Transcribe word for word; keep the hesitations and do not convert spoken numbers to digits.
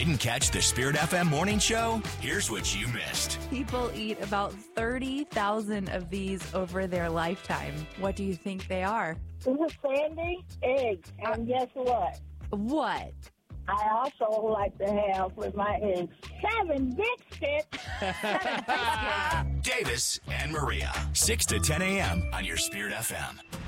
Didn't catch the Spirit F M morning show? Here's what you missed. People eat about thirty thousand of these over their lifetime. What do you think they are? This is Sandy, eggs. And guess what? What? I also like to have with my eggs seven biscuits. Davis and Maria, six to ten a.m. on your Spirit F M.